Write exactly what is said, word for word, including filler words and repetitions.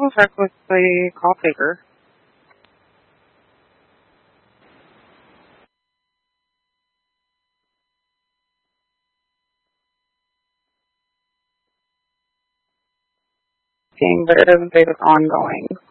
double check with the call taker. But it doesn't say it's ongoing.